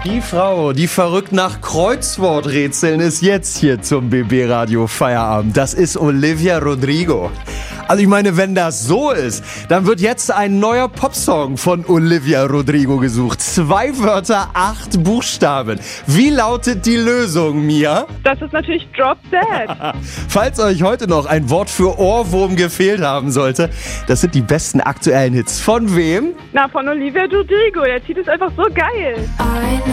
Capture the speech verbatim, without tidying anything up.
Die Frau, die verrückt nach Kreuzworträtseln ist jetzt hier zum B B Radio Feierabend. Das ist Olivia Rodrigo. Also ich meine, wenn das so ist, dann wird jetzt ein neuer Popsong von Olivia Rodrigo gesucht. Zwei Wörter, acht Buchstaben. Wie lautet die Lösung, Mia? Das ist natürlich Drop Dead. Falls euch heute noch ein Wort für Ohrwurm gefehlt haben sollte, das sind die besten aktuellen Hits. Von wem? Na, von Olivia Rodrigo. Der Titel ist einfach so geil. I know